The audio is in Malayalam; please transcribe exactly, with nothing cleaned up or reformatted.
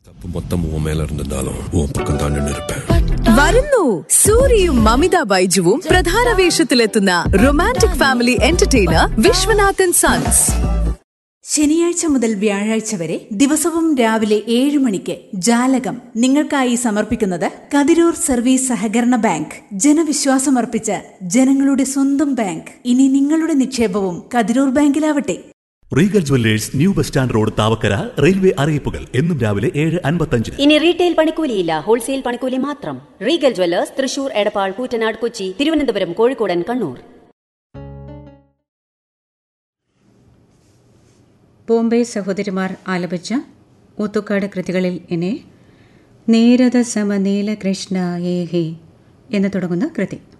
വരുന്നു സൂര്യയും മമിത ബൈജുവും പ്രധാന വേഷത്തിലെത്തുന്ന romantic family entertainer Viswanathan sons. ശനിയാഴ്ച മുതൽ വ്യാഴാഴ്ച വരെ ദിവസവും രാവിലെ ഏഴ് മണിക്ക് ജാലകം നിങ്ങൾക്കായി സമർപ്പിക്കുന്നത് കതിരൂർ സർവീസ് സഹകരണ ബാങ്ക്. ജനവിശ്വാസമർപ്പിച്ച ജനങ്ങളുടെ സ്വന്തം ബാങ്ക്. ഇനി നിങ്ങളുടെ നിക്ഷേപവും Kathirur ബാങ്കിലാവട്ടെ. Regal jewellers, new bus stand road, Thavakkara. Railway അറിയിപ്പുകൾ എന്നും രാവിലെ ഏഴ് അൻപത്തഞ്ചിന്. ഇനി റീറ്റെയിൽ പണിക്കൂലിയില്ല, ഹോൾസെയിൽ പണിക്കൂലി മാത്രം. Regal jewellers, Thrissur, Edappal, Koottanad, Kochi, Thiruvananthapuram, കോഴിക്കോടൻ, Kannur. ബോംബെ സഹോദരിമാർ ആലപിച്ച ഊത്തുക്കാട് കൃതികളിൽ ഇനി നീരദ സമ നീലകൃഷ്ണ ഏഹി എന്ന് തുടങ്ങുന്ന കൃതി.